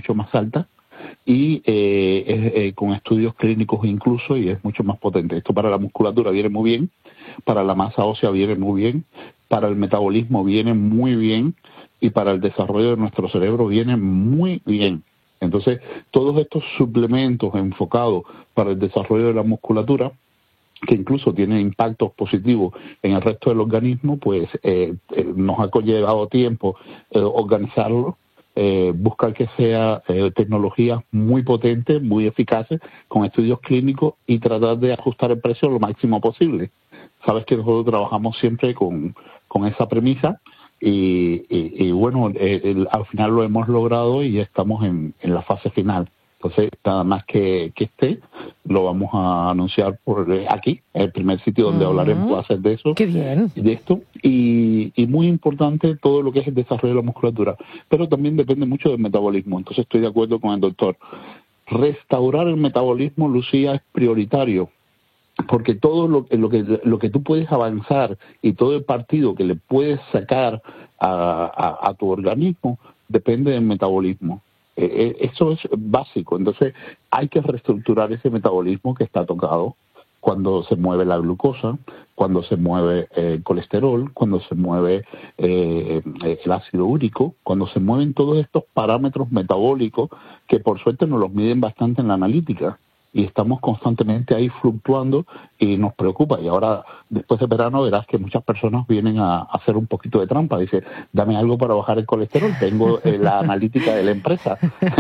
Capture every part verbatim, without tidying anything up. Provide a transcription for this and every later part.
mucho más alta y eh, es, eh, con estudios clínicos incluso, y es mucho más potente. Esto para la musculatura viene muy bien, para la masa ósea viene muy bien, para el metabolismo viene muy bien y para el desarrollo de nuestro cerebro viene muy bien. Entonces, todos estos suplementos enfocados para el desarrollo de la musculatura, que incluso tienen impactos positivos en el resto del organismo, pues eh, eh, nos ha llevado tiempo eh, organizarlo, eh, buscar que sea eh, tecnologías muy potentes, muy eficaces, con estudios clínicos y tratar de ajustar el precio lo máximo posible. Sabes que nosotros trabajamos siempre con, con esa premisa y, y, y bueno, eh, el, al final lo hemos logrado y ya estamos en, en la fase final. Entonces, nada más que, que esté, lo vamos a anunciar por aquí, el primer sitio donde mm, hablaremos va a ser de eso, qué bien. de esto, y, y muy importante todo lo que es el desarrollo de la musculatura, pero también depende mucho del metabolismo. Entonces estoy de acuerdo con el doctor. Restaurar el metabolismo, Lucía, es prioritario, porque todo lo, lo que lo que tú puedes avanzar y todo el partido que le puedes sacar a, a, a tu organismo depende del metabolismo. Eh, eso es básico. Entonces hay que reestructurar ese metabolismo que está tocado cuando se mueve la glucosa, cuando se mueve eh, el colesterol, cuando se mueve eh, el ácido úrico, cuando se mueven todos estos parámetros metabólicos que por suerte nos los miden bastante en la analítica. Y estamos constantemente ahí fluctuando y nos preocupa. Y ahora, después de verano, verás que muchas personas vienen a, a hacer un poquito de trampa. Dice, dame algo para bajar el colesterol, tengo eh, la analítica de la empresa.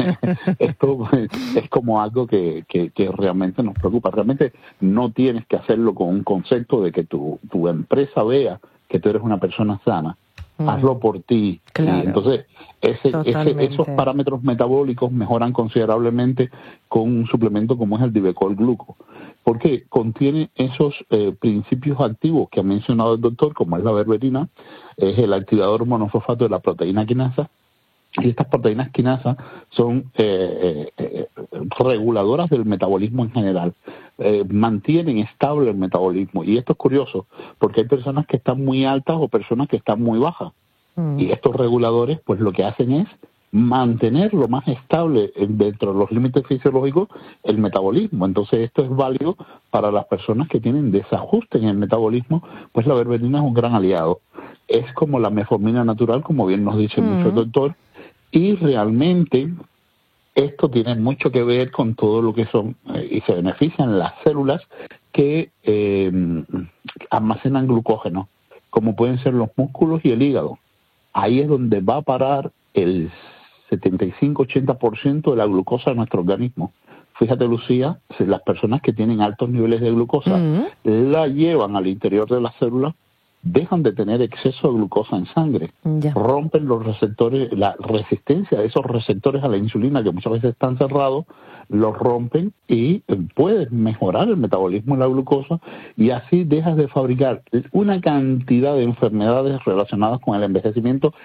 Esto es como algo que, que, que realmente nos preocupa. Realmente no tienes que hacerlo con un concepto de que tu, tu empresa vea que tú eres una persona sana. Mm. Hazlo por ti. Claro. Y entonces, ese, ese, esos parámetros metabólicos mejoran considerablemente con un suplemento como es el Divecol Gluco, porque contiene esos eh, principios activos que ha mencionado el doctor, como es la berberina, es el activador monofosfato de la proteína quinasa, y estas proteínas quinasa son eh, eh, reguladoras del metabolismo en general, eh, mantienen estable el metabolismo. Y esto es curioso, porque hay personas que están muy altas o personas que están muy bajas. Mm. Y estos reguladores, pues lo que hacen es mantener lo más estable dentro de los límites fisiológicos el metabolismo. Entonces esto es válido para las personas que tienen desajuste en el metabolismo, pues la berberina es un gran aliado. Es como la metformina natural, como bien nos dice mm. mucho el doctor, y realmente esto tiene mucho que ver con todo lo que son, eh, y se benefician las células que eh, almacenan glucógeno, como pueden ser los músculos y el hígado. Ahí es donde va a parar el setenta y cinco a ochenta por ciento de la glucosa de nuestro organismo. Fíjate, Lucía, las personas que tienen altos niveles de glucosa mm. la llevan al interior de las células, dejan de tener exceso de glucosa en sangre, ya. rompen los receptores, la resistencia de esos receptores a la insulina que muchas veces están cerrados, los rompen y pueden mejorar el metabolismo de la glucosa y así dejas de fabricar una cantidad de enfermedades relacionadas con el envejecimiento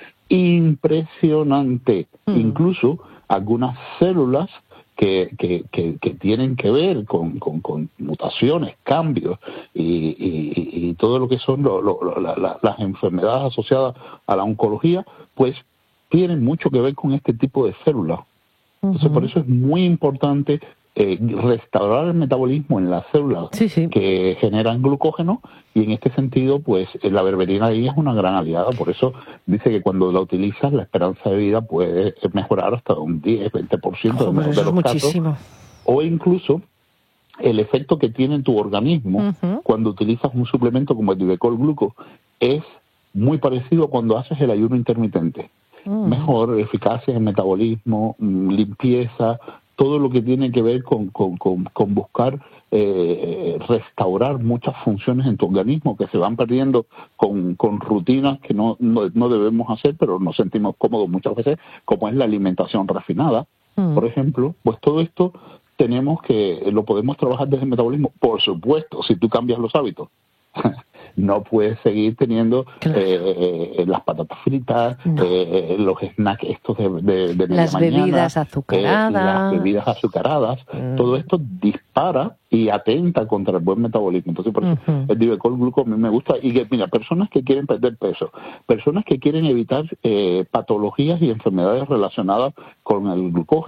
impresionante, mm. incluso algunas células Que, que, que, que tienen que ver con, con, con mutaciones, cambios y, y, y todo lo que son lo, lo, la, la, las enfermedades asociadas a la oncología, pues tienen mucho que ver con este tipo de células. Entonces, uh-huh. por eso es muy importante eh, restaurar el metabolismo en las células sí, sí. que generan glucógeno, y en este sentido, pues la berberina ahí es una gran aliada. Por eso dice que cuando la utilizas, la esperanza de vida puede mejorar hasta un diez, veinte por ciento oh, de, pues de los muchísimo. casos. O incluso el efecto que tiene en tu organismo uh-huh. cuando utilizas un suplemento como el Divecol Gluco es muy parecido a cuando haces el ayuno intermitente. Uh-huh. Mejor eficacia en metabolismo, limpieza, todo lo que tiene que ver con, con, con, con buscar eh, restaurar muchas funciones en tu organismo que se van perdiendo con, con rutinas que no, no, no debemos hacer, pero nos sentimos cómodos muchas veces, como es la alimentación refinada, mm. por ejemplo. Pues todo esto tenemos que, lo podemos trabajar desde el metabolismo, por supuesto, si tú cambias los hábitos. No puedes seguir teniendo claro. eh, las patatas fritas, no. eh, los snacks estos de, de, de media las mañana, bebidas azucaradas, eh, las bebidas azucaradas, mm. todo esto dispara y atenta contra el buen metabolismo. Entonces, por eso uh-huh. el Divecol Gluco a mí me gusta. Y que, mira, personas que quieren perder peso, personas que quieren evitar eh, patologías y enfermedades relacionadas con el glucógeno,